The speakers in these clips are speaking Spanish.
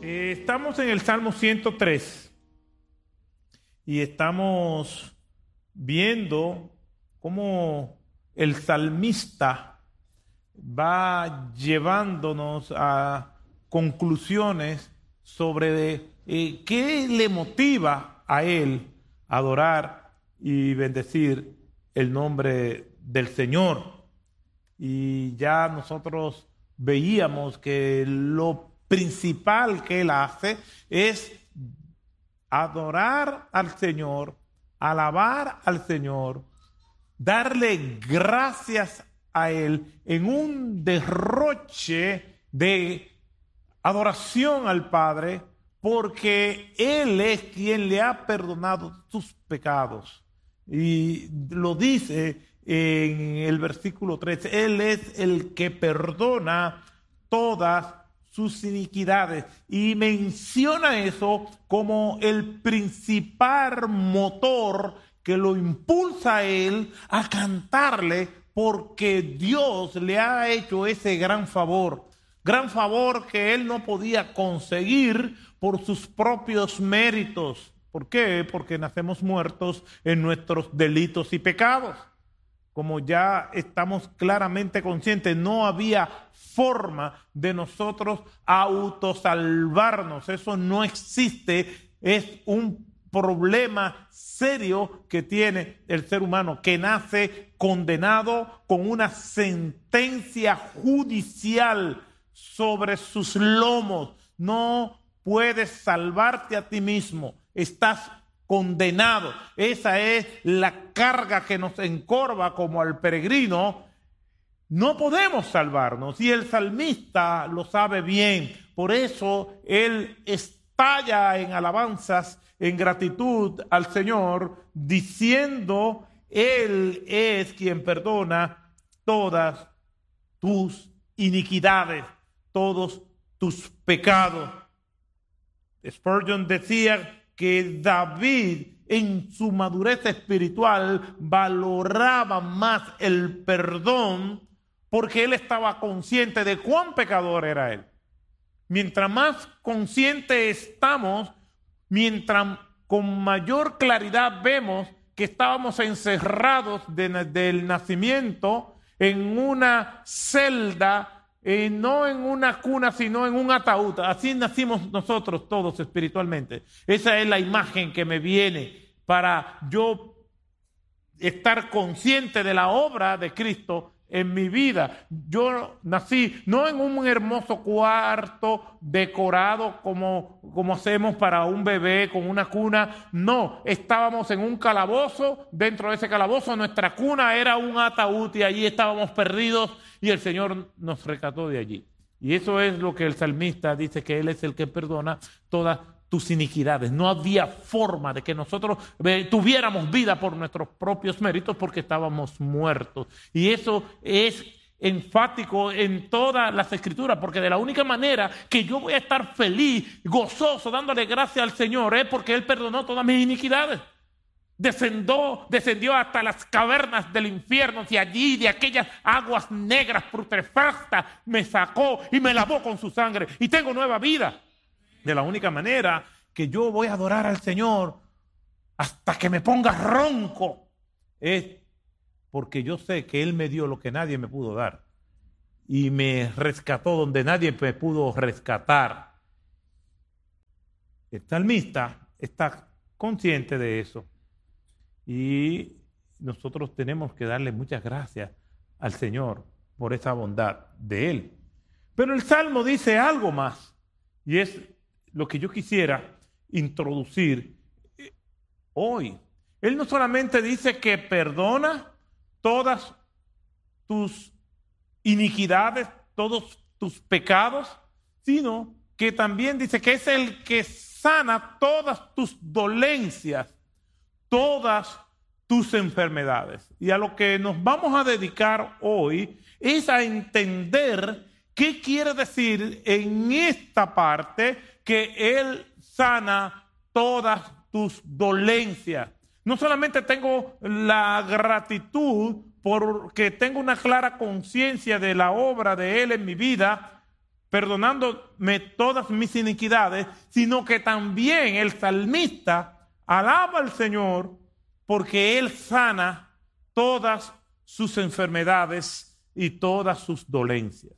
Estamos en el Salmo 103 y estamos viendo cómo el salmista va llevándonos a conclusiones sobre qué le motiva a él a adorar y bendecir el nombre del Señor. Y ya nosotros veíamos que lo principal que él hace es adorar al Señor, alabar al Señor, darle gracias a Él en un derroche de adoración al Padre, porque Él es quien le ha perdonado sus pecados. Y lo dice en el versículo 13, Él es el que perdona todas sus iniquidades, y menciona eso como el principal motor que lo impulsa a él a cantarle, porque Dios le ha hecho ese gran favor que él no podía conseguir por sus propios méritos. ¿Por qué? Porque nacemos muertos en nuestros delitos y pecados. Como ya estamos claramente conscientes, no había forma de nosotros autosalvarnos. Eso no existe. Es un problema serio que tiene el ser humano, que nace condenado con una sentencia judicial sobre sus lomos. No puedes salvarte a ti mismo. Estás condenado. Esa es la carga que nos encorva como al peregrino. No podemos salvarnos, y el salmista lo sabe bien. Por eso él estalla en alabanzas, en gratitud al Señor, diciendo: Él es quien perdona todas tus iniquidades, todos tus pecados. Spurgeon decía que David, en su madurez espiritual, valoraba más el perdón porque él estaba consciente de cuán pecador era él. Mientras más consciente estamos, mientras con mayor claridad vemos que estábamos encerrados del nacimiento en una celda, no en una cuna, sino en un ataúd. Así nacimos nosotros todos espiritualmente. Esa es la imagen que me viene para yo estar consciente de la obra de Cristo en mi vida. Yo nací no en un hermoso cuarto decorado como hacemos para un bebé con una cuna. No, estábamos en un calabozo. Dentro de ese calabozo nuestra cuna era un ataúd y allí estábamos perdidos, y el Señor nos rescató de allí. Y eso es lo que el salmista dice, que Él es el que perdona todas tus iniquidades. No había forma de que nosotros tuviéramos vida por nuestros propios méritos, porque estábamos muertos. Y eso es enfático en todas las escrituras, porque de la única manera que yo voy a estar feliz, gozoso, dándole gracias al Señor, es porque Él perdonó todas mis iniquidades. Descendió hasta las cavernas del infierno, y allí de aquellas aguas negras putrefactas me sacó y me lavó con su sangre, y tengo nueva vida. De la única manera que yo voy a adorar al Señor hasta que me ponga ronco es porque yo sé que Él me dio lo que nadie me pudo dar, y me rescató donde nadie me pudo rescatar. El salmista está consciente de eso, y nosotros tenemos que darle muchas gracias al Señor por esa bondad de Él. Pero el Salmo dice algo más, y es lo que yo quisiera introducir hoy. Él no solamente dice que perdona todas tus iniquidades, todos tus pecados, sino que también dice que es el que sana todas tus dolencias, todas tus enfermedades. Y a lo que nos vamos a dedicar hoy es a entender qué quiere decir en esta parte que Él sana todas tus dolencias. No solamente tengo la gratitud porque tengo una clara conciencia de la obra de Él en mi vida, perdonándome todas mis iniquidades, sino que también el salmista alaba al Señor porque Él sana todas sus enfermedades y todas sus dolencias.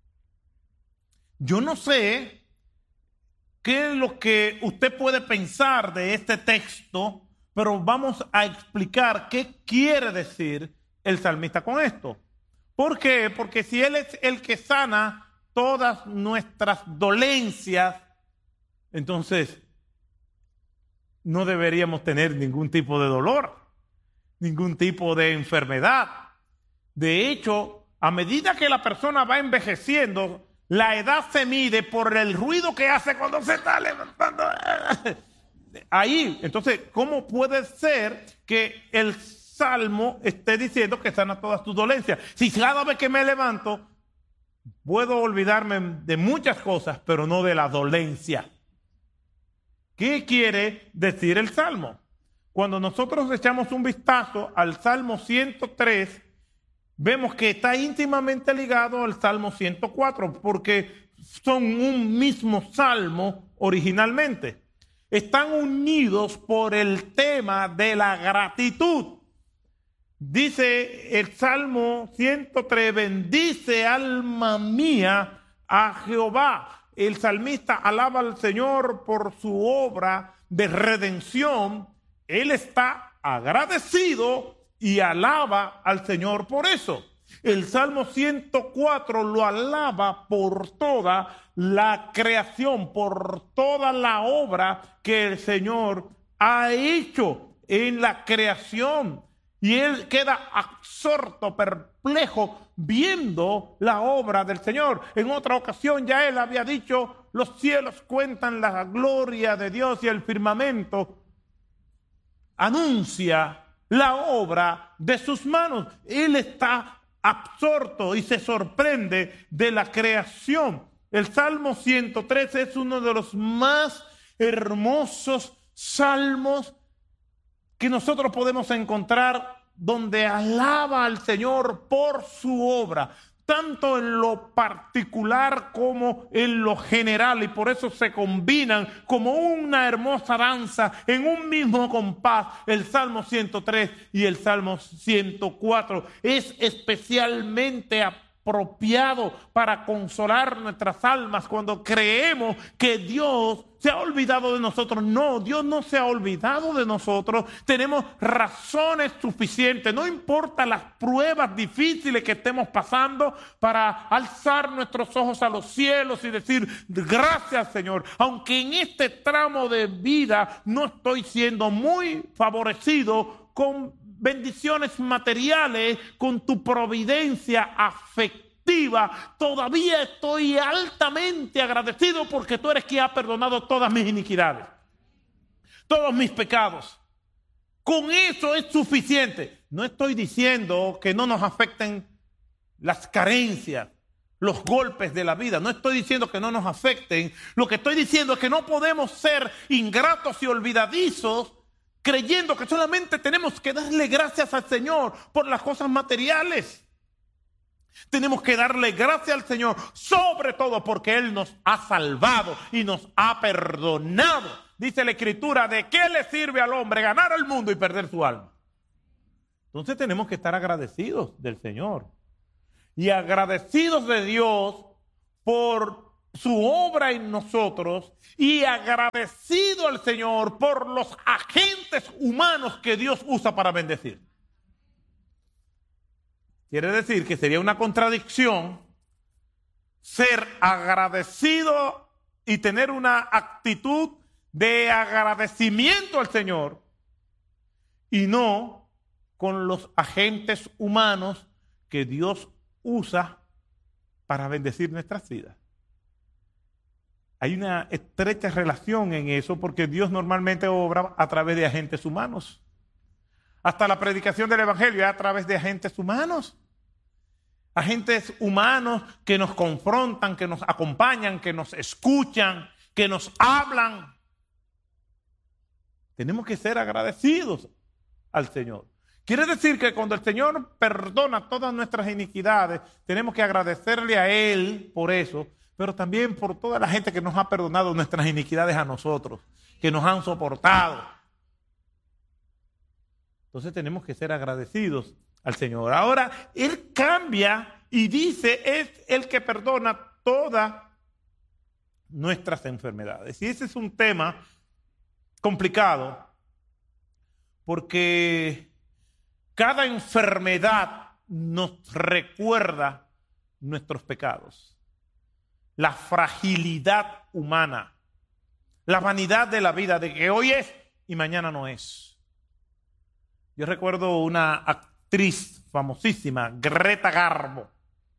Yo no sé qué es lo que usted puede pensar de este texto, pero vamos a explicar qué quiere decir el salmista con esto. ¿Por qué? Porque si Él es el que sana todas nuestras dolencias, entonces no deberíamos tener ningún tipo de dolor, ningún tipo de enfermedad. De hecho, a medida que la persona va envejeciendo, la edad se mide por el ruido que hace cuando se está levantando. Ahí, entonces, ¿cómo puede ser que el Salmo esté diciendo que sana todas tus dolencias? Si cada vez que me levanto, puedo olvidarme de muchas cosas, pero no de la dolencia. ¿Qué quiere decir el Salmo? Cuando nosotros echamos un vistazo al Salmo 103, vemos que está íntimamente ligado al Salmo 104, porque son un mismo salmo originalmente. Están unidos por el tema de la gratitud. Dice el Salmo 103, bendice alma mía a Jehová. El salmista alaba al Señor por su obra de redención. Él está agradecido y alaba al Señor por eso. El Salmo 104 lo alaba por toda la creación, por toda la obra que el Señor ha hecho en la creación. Y él queda absorto, perplejo, viendo la obra del Señor. En otra ocasión ya él había dicho, los cielos cuentan la gloria de Dios y el firmamento anuncia la obra de sus manos. Él está absorto y se sorprende de la creación. El Salmo 103 es uno de los más hermosos salmos que nosotros podemos encontrar, donde alaba al Señor por su obra, tanto en lo particular como en lo general, y por eso se combinan como una hermosa danza en un mismo compás el Salmo 103 y el Salmo 104. Es especialmente apropiado para consolar nuestras almas cuando creemos que Dios se ha olvidado de nosotros. No, Dios no se ha olvidado de nosotros. Tenemos razones suficientes, no importa las pruebas difíciles que estemos pasando, para alzar nuestros ojos a los cielos y decir gracias, Señor, aunque en este tramo de vida no estoy siendo muy favorecido con bendiciones materiales, con tu providencia afectiva, todavía estoy altamente agradecido porque tú eres quien ha perdonado todas mis iniquidades, todos mis pecados. Con eso es suficiente. No estoy diciendo que no nos afecten las carencias, los golpes de la vida. No estoy diciendo que no nos afecten. Lo que estoy diciendo es que no podemos ser ingratos y olvidadizos creyendo que solamente tenemos que darle gracias al Señor por las cosas materiales. Tenemos que darle gracias al Señor, sobre todo porque Él nos ha salvado y nos ha perdonado. Dice la Escritura, ¿de qué le sirve al hombre ganar el mundo y perder su alma? Entonces tenemos que estar agradecidos del Señor y agradecidos de Dios por su obra en nosotros, y agradecido al Señor por los agentes humanos que Dios usa para bendecir. Quiere decir que sería una contradicción ser agradecido y tener una actitud de agradecimiento al Señor, y no con los agentes humanos que Dios usa para bendecir nuestras vidas. Hay una estrecha relación en eso, porque Dios normalmente obra a través de agentes humanos. Hasta la predicación del Evangelio es a través de agentes humanos. Agentes humanos que nos confrontan, que nos acompañan, que nos escuchan, que nos hablan. Tenemos que ser agradecidos al Señor. Quiere decir que cuando el Señor perdona todas nuestras iniquidades, tenemos que agradecerle a Él por eso, pero también por toda la gente que nos ha perdonado nuestras iniquidades a nosotros, que nos han soportado. Entonces tenemos que ser agradecidos al Señor. Ahora, Él cambia y dice, es el que perdona todas nuestras enfermedades. Y ese es un tema complicado, porque cada enfermedad nos recuerda nuestros pecados, la fragilidad humana, la vanidad de la vida, de que hoy es y mañana no es. Yo recuerdo una actriz famosísima, Greta Garbo.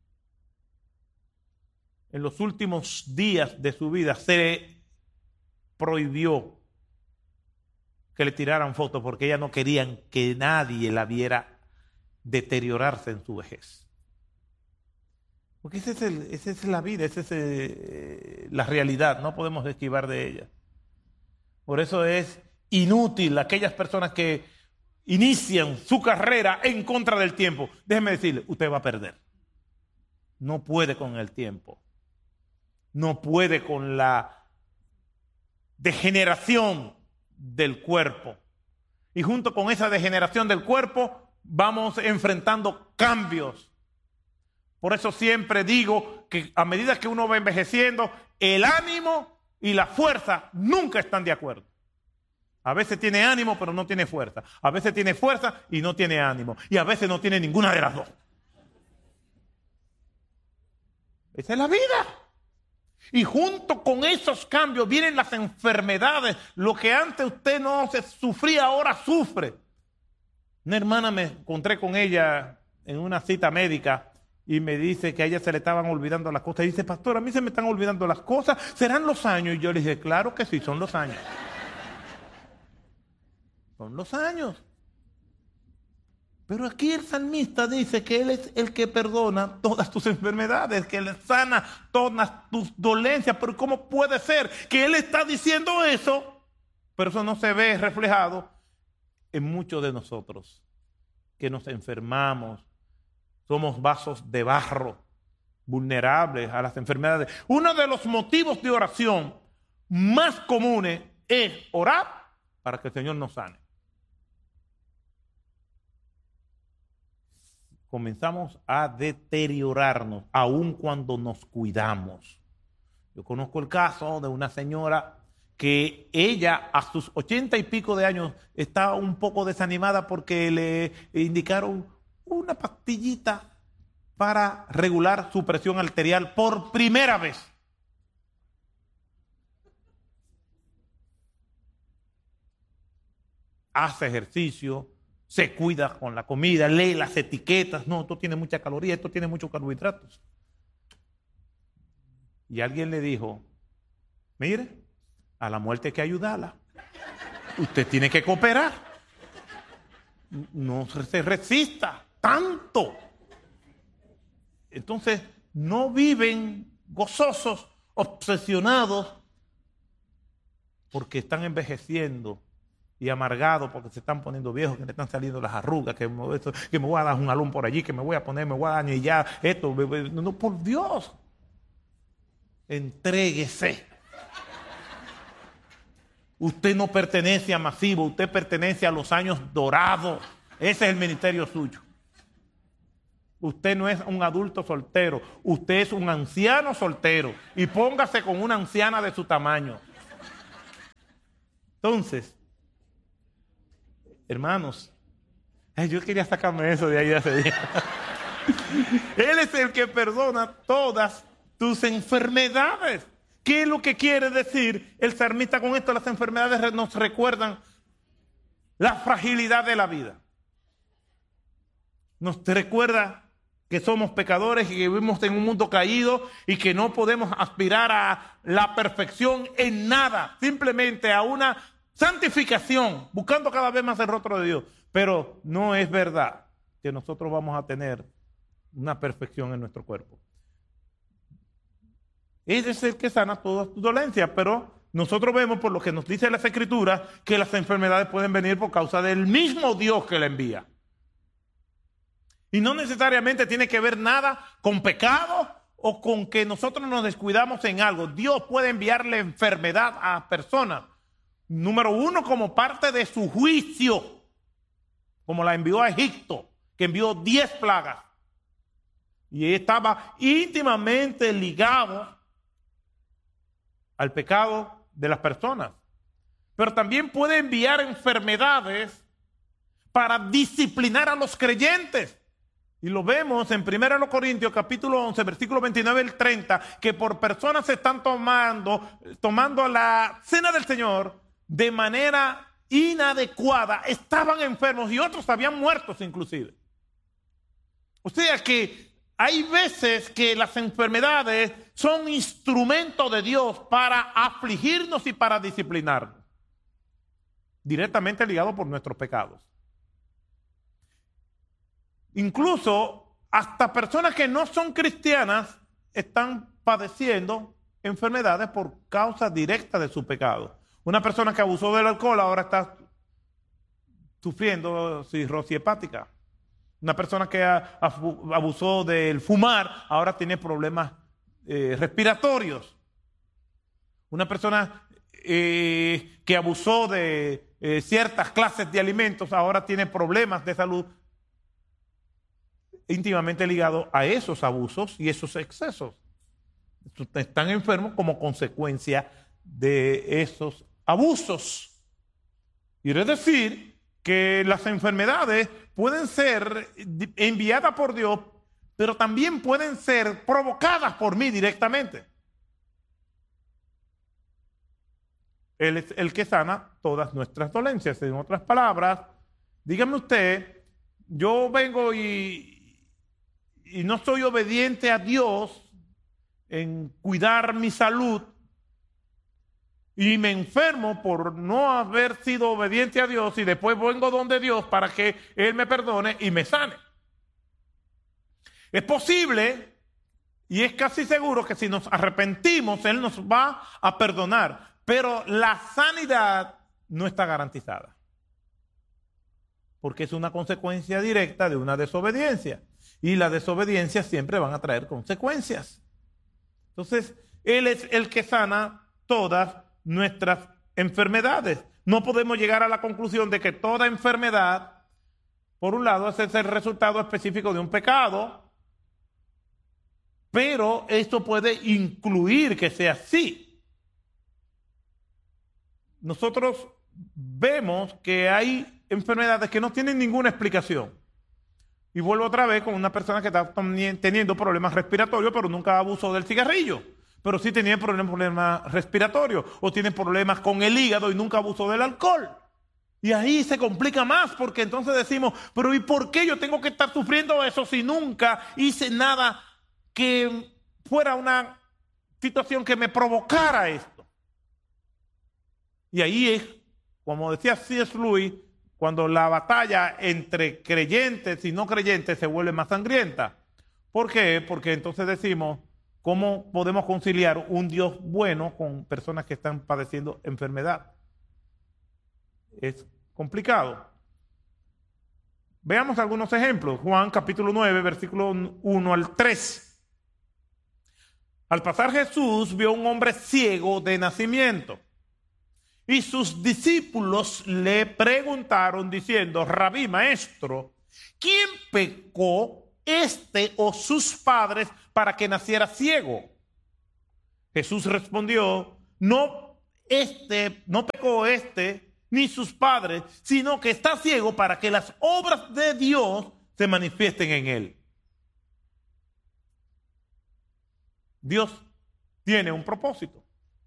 En los últimos días de su vida se prohibió que le tiraran fotos porque ella no querían que nadie la viera deteriorarse en su vejez. Porque esa es la vida, esa es la realidad, no podemos esquivar de ella. Por eso es inútil aquellas personas que inician su carrera en contra del tiempo. Déjeme decirle, usted va a perder. No puede con el tiempo. No puede con la degeneración del cuerpo. Y junto con esa degeneración del cuerpo vamos enfrentando cambios. Por eso siempre digo que a medida que uno va envejeciendo, el ánimo y la fuerza nunca están de acuerdo. A veces tiene ánimo pero no tiene fuerza. A veces tiene fuerza y no tiene ánimo. Y a veces no tiene ninguna de las dos. Esa es la vida. Y junto con esos cambios vienen las enfermedades. Lo que antes usted no se sufría, ahora sufre. Una hermana, me encontré con ella en una cita médica y me dice que a ella se le estaban olvidando las cosas. Y dice, pastor, a mí se me están olvidando las cosas. ¿Serán los años? Y yo le dije, claro que sí, son los años. Son los años. Pero aquí el salmista dice que Él es el que perdona todas tus enfermedades, que Él sana todas tus dolencias. Pero ¿cómo puede ser que Él está diciendo eso? Pero eso no se ve reflejado en muchos de nosotros, que nos enfermamos, somos vasos de barro, vulnerables a las enfermedades. Uno de los motivos de oración más comunes es orar para que el Señor nos sane. Comenzamos a deteriorarnos, aun cuando nos cuidamos. Yo conozco el caso de una señora que ella a sus 80 y pico de años estaba un poco desanimada porque le indicaron una pastillita para regular su presión arterial por primera vez. Hace ejercicio, se cuida con la comida, lee las etiquetas. No, esto tiene mucha caloría, esto tiene muchos carbohidratos. Y alguien le dijo, mire, a la muerte hay que ayudarla. Usted tiene que cooperar. No se resista tanto. Entonces, no viven gozosos, obsesionados, porque están envejeciendo y amargados porque se están poniendo viejos, que le están saliendo las arrugas, que me voy a dar un alón por allí, que me voy a poner, me voy a anillar, esto, no, por Dios. Entréguese. Usted no pertenece a Masivo, usted pertenece a los años dorados. Ese es el ministerio suyo. Usted no es un adulto soltero, usted es un anciano soltero. Y póngase con una anciana de su tamaño. Entonces, hermanos, yo quería sacarme eso de ahí hace días. Él es el que perdona todas tus enfermedades. ¿Qué es lo que quiere decir el salmista con esto? Las enfermedades nos recuerdan la fragilidad de la vida. Nos recuerda que somos pecadores y que vivimos en un mundo caído y que no podemos aspirar a la perfección en nada, simplemente a una santificación, buscando cada vez más el rostro de Dios. Pero no es verdad que nosotros vamos a tener una perfección en nuestro cuerpo. Él es el que sana todas tus dolencias, pero nosotros vemos por lo que nos dice las Escrituras que las enfermedades pueden venir por causa del mismo Dios que la envía. Y no necesariamente tiene que ver nada con pecado o con que nosotros nos descuidamos en algo. Dios puede enviarle enfermedad a personas. Número uno, como parte de su juicio, como la envió a Egipto, que envió 10 plagas. Y estaba íntimamente ligado al pecado de las personas. Pero también puede enviar enfermedades para disciplinar a los creyentes. Y lo vemos en 1 Corintios capítulo 11, versículo 29 al 30, que por personas se están tomando la cena del Señor de manera inadecuada. Estaban enfermos y otros habían muerto inclusive. O sea que hay veces que las enfermedades son instrumentos de Dios para afligirnos y para disciplinarnos, directamente ligados por nuestros pecados. Incluso hasta personas que no son cristianas están padeciendo enfermedades por causa directa de su pecado. Una persona que abusó del alcohol ahora está sufriendo cirrosis hepática. Una persona que abusó del fumar ahora tiene problemas respiratorios. Una persona que abusó de ciertas clases de alimentos ahora tiene problemas de salud íntimamente ligados a esos abusos y esos excesos. Están enfermos como consecuencia de esos abusos. Quiere decir que las enfermedades pueden ser enviadas por Dios, pero también pueden ser provocadas por mí directamente. Él es el que sana todas nuestras dolencias. En otras palabras, dígame usted, yo vengo y no soy obediente a Dios en cuidar mi salud y me enfermo por no haber sido obediente a Dios y después vengo donde Dios para que Él me perdone y me sane. Es posible y es casi seguro que si nos arrepentimos Él nos va a perdonar, pero la sanidad no está garantizada porque es una consecuencia directa de una desobediencia. Y la desobediencia siempre van a traer consecuencias. Entonces, Él es el que sana todas nuestras enfermedades. No podemos llegar a la conclusión de que toda enfermedad, por un lado, es el resultado específico de un pecado, pero esto puede incluir que sea así. Nosotros vemos que hay enfermedades que no tienen ninguna explicación. Y vuelvo otra vez con una persona que está teniendo problemas respiratorios, pero nunca abusó del cigarrillo. Pero sí tenía problemas respiratorios. O tiene problemas con el hígado y nunca abusó del alcohol. Y ahí se complica más porque entonces decimos, pero ¿y por qué yo tengo que estar sufriendo eso si nunca hice nada que fuera una situación que me provocara esto? Y ahí es, como decía C.S. Lewis, cuando la batalla entre creyentes y no creyentes se vuelve más sangrienta. ¿Por qué? Porque entonces decimos, ¿cómo podemos conciliar un Dios bueno con personas que están padeciendo enfermedad? Es complicado. Veamos algunos ejemplos. Juan capítulo 9, versículo 1 al 3. Al pasar Jesús vio a un hombre ciego de nacimiento. Y sus discípulos le preguntaron diciendo, Rabí, maestro, ¿quién pecó, este o sus padres, para que naciera ciego? Jesús respondió, no pecó este ni sus padres, sino que está ciego para que las obras de Dios se manifiesten en él. Dios tiene un propósito.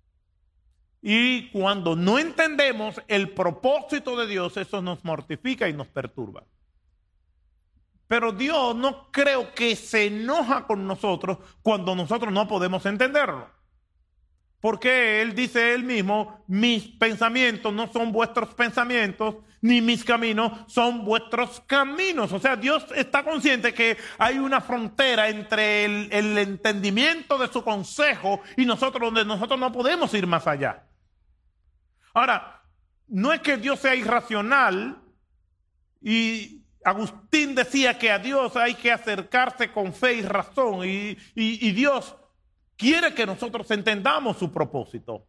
Y cuando no entendemos el propósito de Dios, eso nos mortifica y nos perturba. Pero Dios no creo que se enoja con nosotros cuando nosotros no podemos entenderlo. Porque Él dice Él mismo, mis pensamientos no son vuestros pensamientos, ni mis caminos son vuestros caminos. O sea, Dios está consciente que hay una frontera entre el entendimiento de su consejo y nosotros, donde nosotros no podemos ir más allá. Ahora, no es que Dios sea irracional y Agustín decía que a Dios hay que acercarse con fe y razón y Dios quiere que nosotros entendamos su propósito.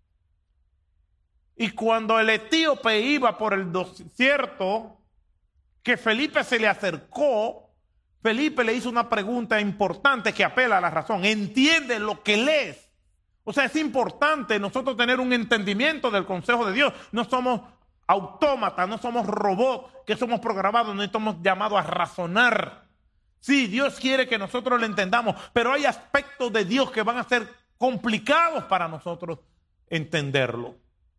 Y cuando el etíope iba por el desierto, que Felipe se le acercó, Felipe le hizo una pregunta importante que apela a la razón. ¿Entiende lo que lees? O sea, es importante nosotros tener un entendimiento del consejo de Dios. No somos autómatas, no somos robots que somos programados, no estamos llamados a razonar. Sí, Dios quiere que nosotros lo entendamos, pero hay aspectos de Dios que van a ser complicados para nosotros entenderlo.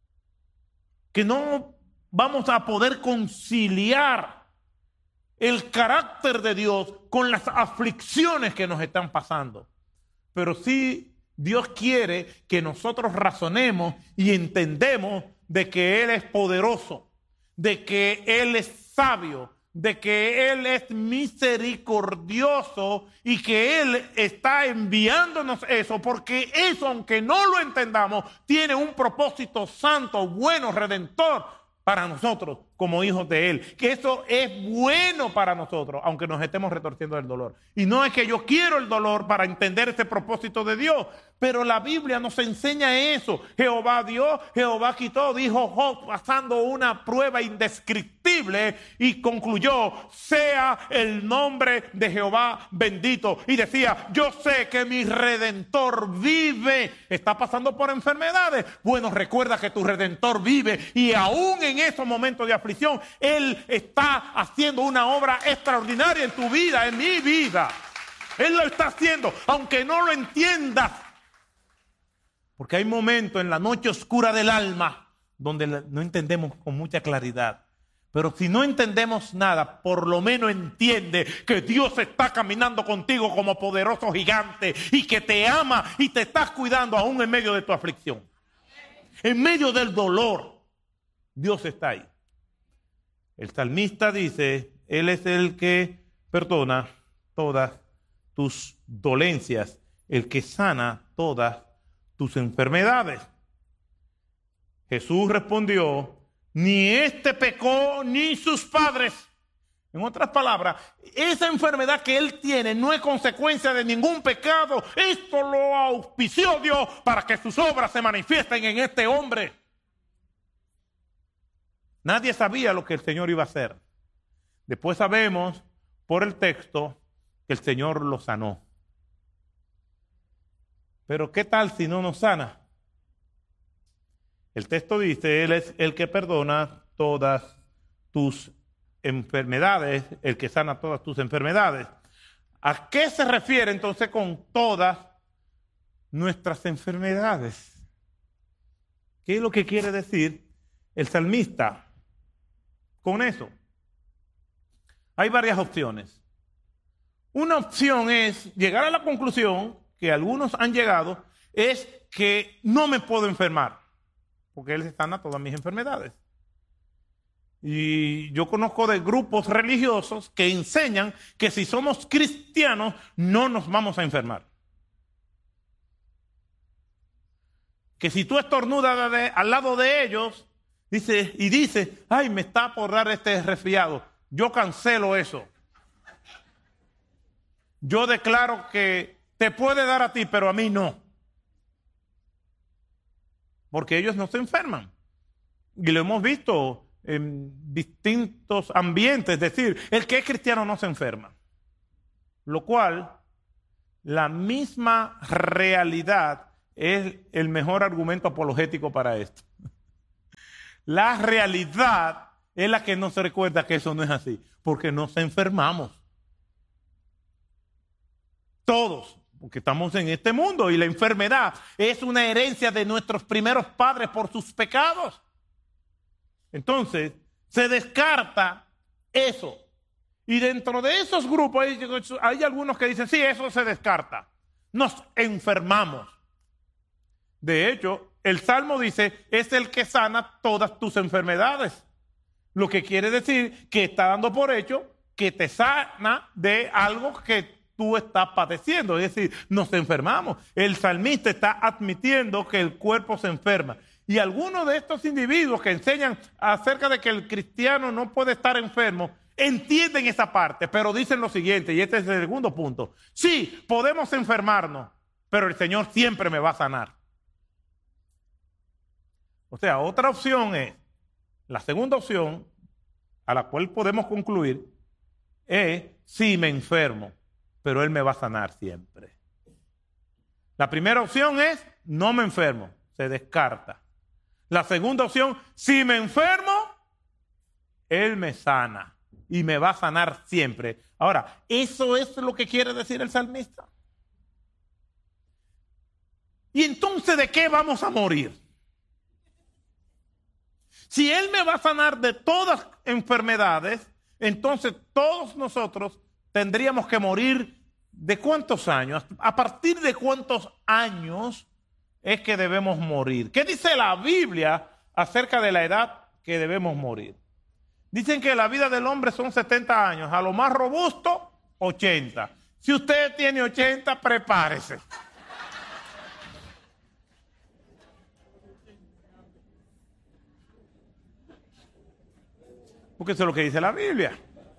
Que no vamos a poder conciliar el carácter de Dios con las aflicciones que nos están pasando. Pero sí, Dios quiere que nosotros razonemos y entendemos de que Él es poderoso, de que Él es sabio, de que Él es misericordioso y que Él está enviándonos eso, porque eso, aunque no lo entendamos, tiene un propósito santo, bueno, redentor para nosotros como hijos de Él. Que eso es bueno para nosotros, aunque nos estemos retorciendo del dolor. Y no es que yo quiero el dolor para entender ese propósito de Dios, pero la Biblia nos enseña eso. Jehová dio, Jehová quitó, dijo Job pasando una prueba indescriptible y concluyó: sea el nombre de Jehová bendito. Y decía: yo sé que mi Redentor vive. ¿Está pasando por enfermedades? Bueno, recuerda que tu Redentor vive, y aún en esos momentos de aflicción, Él está haciendo una obra extraordinaria en tu vida, en mi vida. Él lo está haciendo, aunque no lo entiendas. Porque hay momentos en la noche oscura del alma donde no entendemos con mucha claridad. Pero si no entendemos nada, por lo menos entiende que Dios está caminando contigo como poderoso gigante y que te ama y te está cuidando aún en medio de tu aflicción. En medio del dolor, Dios está ahí. El salmista dice: Él es el que perdona todas tus dolencias, el que sana todas tus enfermedades. Jesús respondió: ni este pecó ni sus padres. En otras palabras, esa enfermedad que él tiene no es consecuencia de ningún pecado. Esto lo auspició Dios para que sus obras se manifiesten en este hombre. Nadie sabía lo que el Señor iba a hacer. Después sabemos por el texto que el Señor lo sanó. Pero ¿qué tal si no nos sana? El texto dice: Él es el que perdona todas tus enfermedades, el que sana todas tus enfermedades. ¿A qué se refiere entonces con todas nuestras enfermedades? ¿Qué es lo que quiere decir el salmista con eso? Hay varias opciones. Una opción es llegar a la conclusión que algunos han llegado, es que no me puedo enfermar, porque Él sana todas mis enfermedades. Y yo conozco de grupos religiosos que enseñan que si somos cristianos no nos vamos a enfermar. Que si tú estornudas al lado de ellos, dice, ay, me está por dar este resfriado, yo cancelo eso. Yo declaro que te puede dar a ti, pero a mí no. Porque ellos no se enferman. Y lo hemos visto en distintos ambientes. Es decir, el que es cristiano no se enferma. Lo cual, la misma realidad es el mejor argumento apologético para esto. La realidad es la que nos recuerda que eso no es así. Porque nos enfermamos. Todos. Porque estamos en este mundo y la enfermedad es una herencia de nuestros primeros padres por sus pecados. Entonces, se descarta eso. Y dentro de esos grupos hay algunos que dicen, sí, eso se descarta. Nos enfermamos. De hecho, el Salmo dice, es el que sana todas tus enfermedades. Lo que quiere decir que está dando por hecho que te sana de algo que tú estás padeciendo, es decir, nos enfermamos. El salmista está admitiendo que el cuerpo se enferma. Y algunos de estos individuos que enseñan acerca de que el cristiano no puede estar enfermo, entienden esa parte, pero dicen lo siguiente, y este es el segundo punto. Sí, podemos enfermarnos, pero el Señor siempre me va a sanar. O sea, otra opción es, la segunda opción, a la cual podemos concluir, es sí me enfermo, pero Él me va a sanar siempre. La primera opción es no me enfermo, se descarta. La segunda opción, si me enfermo, Él me sana y me va a sanar siempre. Ahora, ¿eso es lo que quiere decir el salmista? ¿Y entonces de qué vamos a morir? Si Él me va a sanar de todas enfermedades, entonces todos nosotros tendríamos que morir ¿de cuántos años? ¿A partir de cuántos años es que debemos morir? ¿Qué dice la Biblia acerca de la edad que debemos morir? Dicen que la vida del hombre son 70 años, a lo más robusto, 80. Si usted tiene 80, prepárese. Porque eso es lo que dice la Biblia.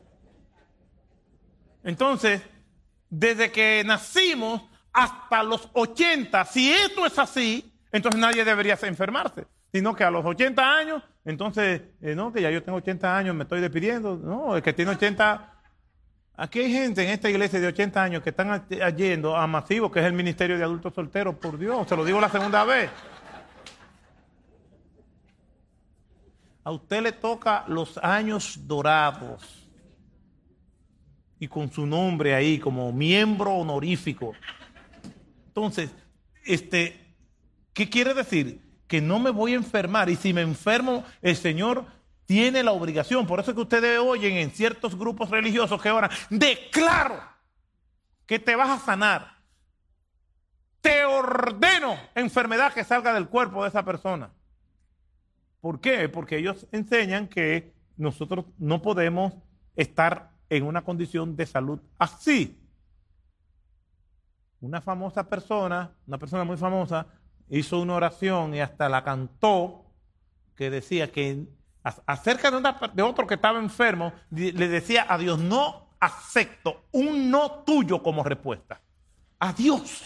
Entonces, desde que nacimos hasta los 80, si esto es así, entonces nadie debería enfermarse. Sino que a los 80 años, entonces, no, que ya yo tengo 80 años, me estoy despidiendo. No, el que tiene 80... Aquí hay gente en esta iglesia de 80 años que están yendo a Masivo, que es el ministerio de adultos solteros, por Dios, se lo digo la segunda vez. A usted le toca los años dorados y con su nombre ahí como miembro honorífico. Entonces, ¿qué quiere decir? Que no me voy a enfermar, y si me enfermo, el Señor tiene la obligación. Por eso es que ustedes oyen en ciertos grupos religiosos que oran, declaro que te vas a sanar. Te ordeno enfermedad que salga del cuerpo de esa persona. ¿Por qué? Porque ellos enseñan que nosotros no podemos estar en una condición de salud así. Una persona muy famosa, hizo una oración y hasta la cantó, que decía que acerca de otro que estaba enfermo, le decía a Dios, no acepto un no tuyo como respuesta. A Dios.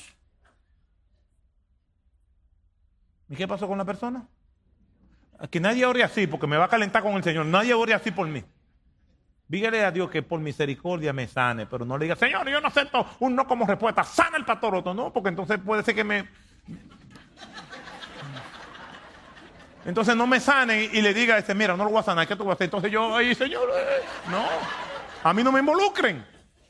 ¿Y qué pasó con la persona? Que nadie ore así, porque me va a calentar con el Señor. Nadie ore así por mí. Dígale a Dios que por misericordia me sane, pero no le diga, Señor, yo no acepto un no como respuesta. Sana el pastor Otto, no, porque entonces puede ser que me... Entonces no me sane y le diga, mira, no lo voy a sanar, ¿qué tú vas a hacer? Entonces yo, ay, Señor, no, a mí no me involucren.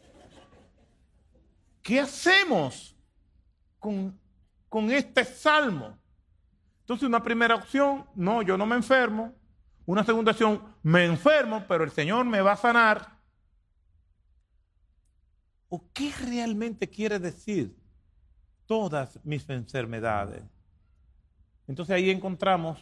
¿Qué hacemos con este salmo? Entonces una primera opción, no, yo no me enfermo. Una segunda opción, me enfermo, pero el Señor me va a sanar. ¿O qué realmente quiere decir todas mis enfermedades? Entonces ahí encontramos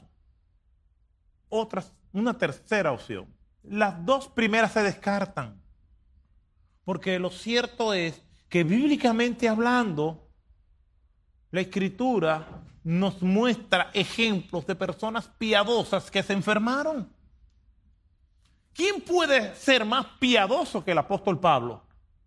una tercera opción. Las dos primeras se descartan, porque lo cierto es que bíblicamente hablando, la Escritura nos muestra ejemplos de personas piadosas que se enfermaron. ¿Quién puede ser más piadoso que el apóstol Pablo?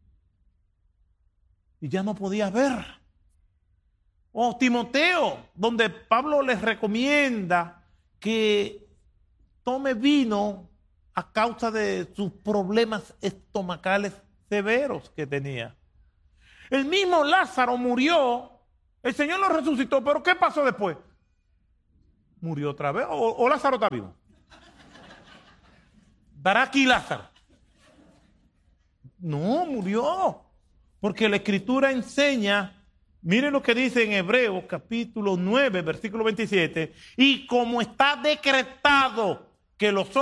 Y ya no podía ver. O Timoteo, donde Pablo les recomienda que tome vino a causa de sus problemas estomacales severos que tenía. El mismo Lázaro murió. El Señor lo resucitó, pero ¿qué pasó después? ¿Murió otra vez? ¿O Lázaro está vivo? ¿Dará aquí Lázaro? No, murió. Porque la Escritura enseña, miren lo que dice en Hebreos capítulo 9, versículo 27, y como está decretado que los